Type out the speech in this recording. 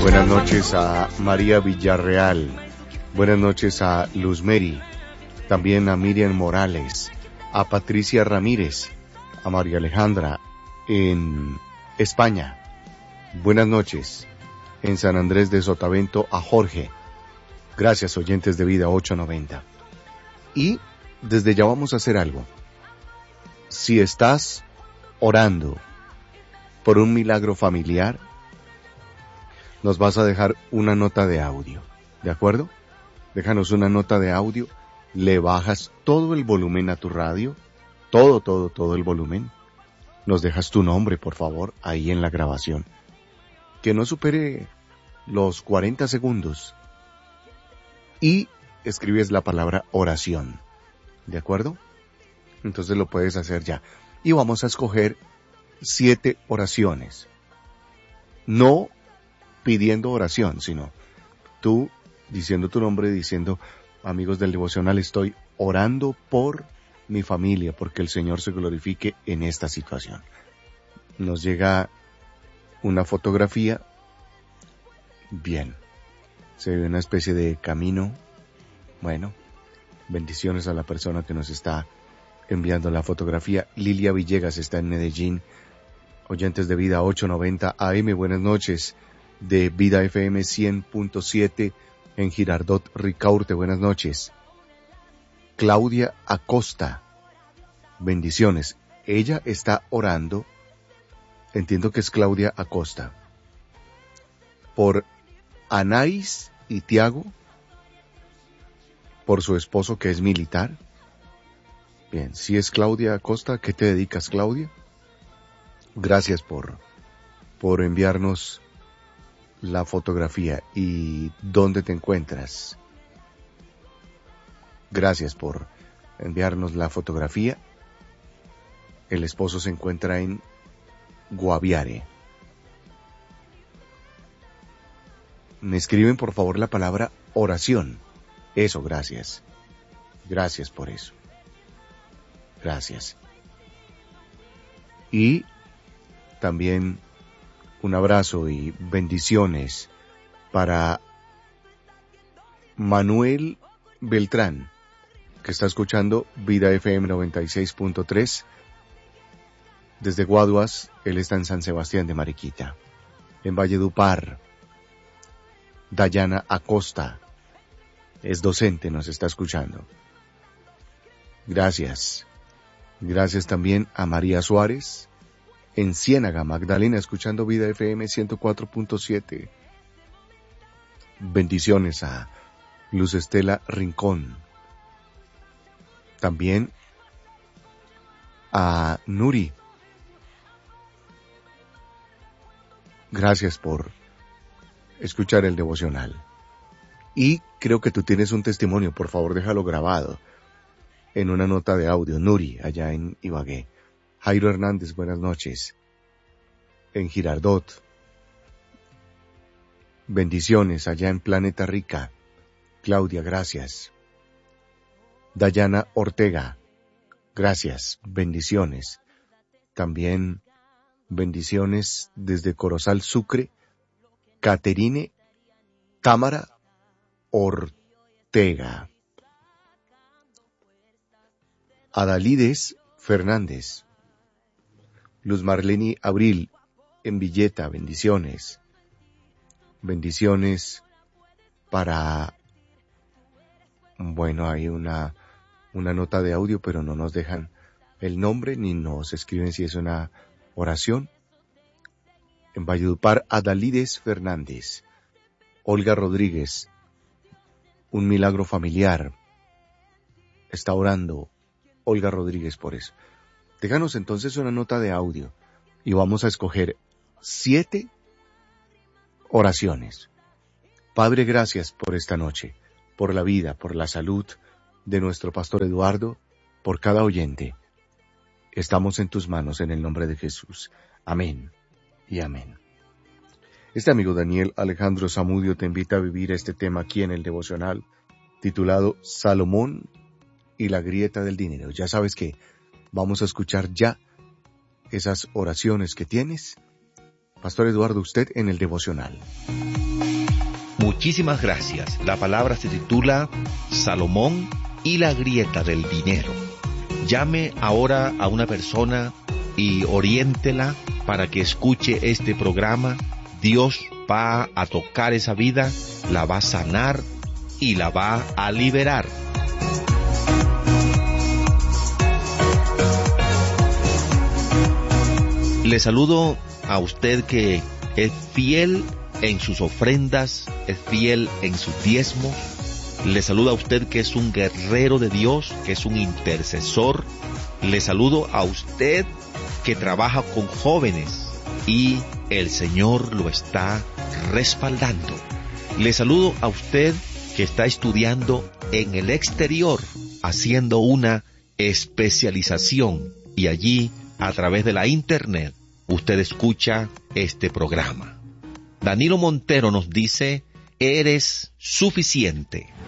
Buenas noches a María Villarreal. Buenas noches a Luz Mary. También a Miriam Morales. A Patricia Ramírez. A María Alejandra en España. Buenas noches. En San Andrés de Sotavento a Jorge. Gracias, oyentes de Vida 890. Y desde ya vamos a hacer algo. Si estás orando por un milagro familiar, nos vas a dejar una nota de audio, ¿de acuerdo? Déjanos una nota de audio, le bajas todo el volumen a tu radio, todo el volumen. Nos dejas tu nombre, por favor, ahí en la grabación. Que no supere los 40 segundos. Y escribes la palabra oración, ¿de acuerdo? Entonces lo puedes hacer ya. Y vamos a escoger 7 oraciones. No pidiendo oración, sino tú diciendo tu nombre, diciendo, amigos del devocional, estoy orando por mi familia, porque el Señor se glorifique en esta situación. Nos llega una fotografía. Bien. Se ve una especie de camino. Bueno, bendiciones a la persona que nos está enviando la fotografía. Lilia Villegas está en Medellín. Oyentes de Vida 890 AM, buenas noches. De Vida FM 100.7 en Girardot, Ricaurte, buenas noches. Claudia Acosta, bendiciones. Ella está orando, entiendo que es Claudia Acosta, por Anaís y Tiago, por su esposo que es militar. Bien, si es Claudia Acosta, ¿qué te dedicas, Claudia? Gracias por enviarnos la fotografía y dónde te encuentras. Gracias por enviarnos la fotografía. El esposo se encuentra en Guaviare. Me escriben por favor la palabra oración. Eso, gracias. Gracias por eso. Gracias. Y también un abrazo y bendiciones para Manuel Beltrán, que está escuchando Vida FM 96.3 desde Guaduas. Él está en San Sebastián de Mariquita. En Valledupar, Dayana Acosta es docente, nos está escuchando. Gracias. Gracias también a María Suárez en Ciénaga, Magdalena, escuchando Vida FM 104.7. Bendiciones a Luz Estela Rincón. También a Nuri. Gracias por escuchar el devocional. Y creo que tú tienes un testimonio, por favor déjalo grabado en una nota de audio. Nuri, allá en Ibagué. Jairo Hernández, buenas noches. En Girardot. Bendiciones allá en Planeta Rica. Claudia, gracias. Dayana Ortega, gracias. Bendiciones. También bendiciones desde Corozal, Sucre. Caterine Támara Ortega. Adalides Fernández. Luz Marleni Abril, en Villeta, bendiciones. Bendiciones para... Bueno, hay una nota de audio, pero no nos dejan el nombre ni nos escriben si es una oración. En Valledupar, Adalides Fernández. Olga Rodríguez, un milagro familiar. Está orando Olga Rodríguez por eso. Déjanos entonces una nota de audio y vamos a escoger 7 oraciones. Padre, gracias por esta noche, por la vida, por la salud de nuestro pastor Eduardo, por cada oyente. Estamos en tus manos en el nombre de Jesús. Amén y amén. Este amigo Daniel Alejandro Zamudio te invita a vivir este tema aquí en el devocional titulado Salomón y la grieta del dinero. Ya sabes que vamos a escuchar ya esas oraciones que tienes. Pastor Eduardo, usted en el devocional. Muchísimas gracias. La palabra se titula Salomón y la grieta del dinero. Llame ahora a una persona y oriéntela para que escuche este programa. Dios va a tocar esa vida, la va a sanar y la va a liberar. Le saludo a usted que es fiel en sus ofrendas, es fiel en sus diezmos. Le saludo a usted que es un guerrero de Dios, que es un intercesor. Le saludo a usted que trabaja con jóvenes y el Señor lo está respaldando. Le saludo a usted que está estudiando en el exterior, haciendo una especialización, y allí, a través de la internet, usted escucha este programa. Danilo Montero nos dice: eres suficiente.